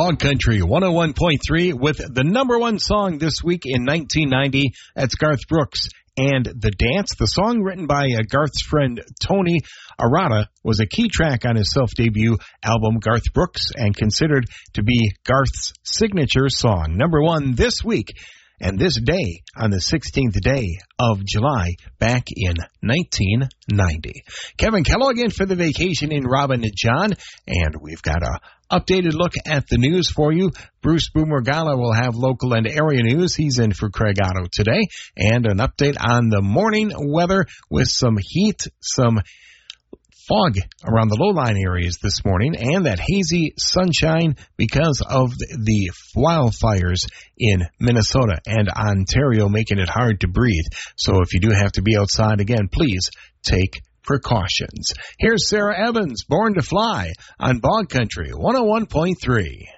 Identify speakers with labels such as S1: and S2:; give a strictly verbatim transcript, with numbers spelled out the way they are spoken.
S1: Bog Country one oh one point three with the number one song this week in nineteen ninety. That's Garth Brooks and The Dance. The song, written by uh, Garth's friend Tony Arata, was a key track on his self-debut album Garth Brooks and considered to be Garth's signature song. Number one this week and this day on the sixteenth day of July back in nineteen ninety. Kevin Kellogg in for the Vacation in Robin and John, and we've got a updated look at the news for you. Bruce Boomer Gala will have local and area news. He's in for Craig Otto today. And an update on the morning weather with some heat, some fog around the low-lying areas this morning, and that hazy sunshine because of the wildfires in Minnesota and Ontario, making it hard to breathe. So if you do have to be outside again, please take precautions. Here's Sarah Evans, Born to Fly, on Bog Country one oh one point three.